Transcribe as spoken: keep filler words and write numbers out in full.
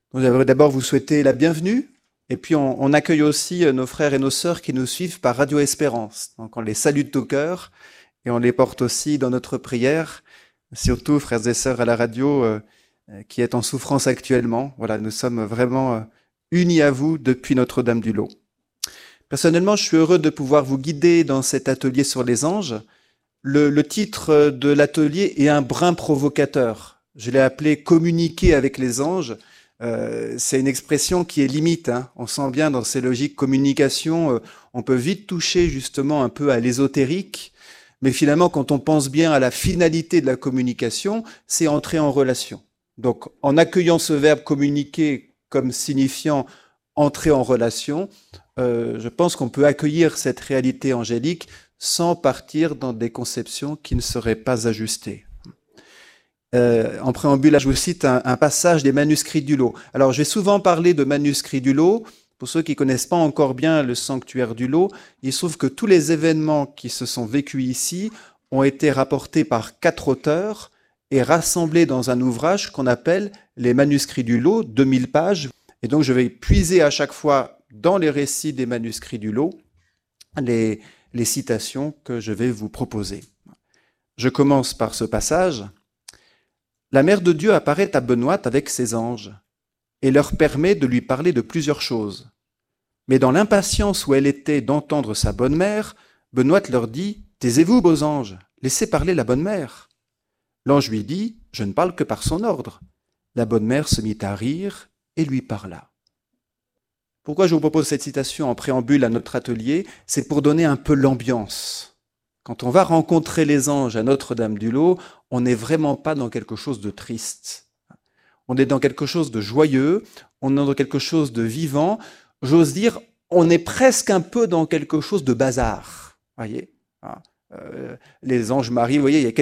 Nous allons d'abord vous souhaiter la bienvenue, et puis on, on accueille aussi euh, nos frères et nos sœurs qui nous suivent par Radio Espérance. Donc on les salue de tout cœur et on les porte aussi dans notre prière, surtout frères et sœurs à la radio euh, euh, qui est en souffrance actuellement. Voilà, nous sommes vraiment euh, unis à vous depuis Notre-Dame du Lot. Personnellement, je suis heureux de pouvoir vous guider dans cet atelier sur les anges. Le, le titre de l'atelier est un brin provocateur. Je l'ai appelé Communiquer avec les anges. Euh, c'est une expression qui est limite, hein. On sent bien dans ces logiques communication, euh, on peut vite toucher justement un peu à l'ésotérique, mais finalement quand on pense bien à la finalité de la communication, c'est entrer en relation. Donc en accueillant ce verbe communiquer comme signifiant entrer en relation, euh, je pense qu'on peut accueillir cette réalité angélique sans partir dans des conceptions qui ne seraient pas ajustées. Euh, en préambule, je vous cite un, un passage des manuscrits du Lot. Alors, je vais souvent parler de manuscrits du Lot. Pour ceux qui ne connaissent pas encore bien le sanctuaire du Lot, il se trouve que tous les événements qui se sont vécus ici ont été rapportés par quatre auteurs et rassemblés dans un ouvrage qu'on appelle les manuscrits du Lot, deux mille pages. Et donc, je vais puiser à chaque fois dans les récits des manuscrits du Lot les, les citations que je vais vous proposer. Je commence par ce passage. La Mère de Dieu apparaît à Benoît avec ses anges et leur permet de lui parler de plusieurs choses. Mais dans l'impatience où elle était d'entendre sa bonne mère, Benoît leur dit « Taisez-vous, beaux anges, laissez parler la bonne mère. » L'ange lui dit « Je ne parle que par son ordre. » La bonne mère se mit à rire et lui parla. Pourquoi je vous propose cette citation en préambule à notre atelier? C'est pour donner un peu l'ambiance. Quand on va rencontrer les anges à Notre-Dame du Lot, on n'est vraiment pas dans quelque chose de triste. On est dans quelque chose de joyeux, on est dans quelque chose de vivant. J'ose dire, on est presque un peu dans quelque chose de bazar. Voyez, euh, les anges Marie, vous voyez, il y a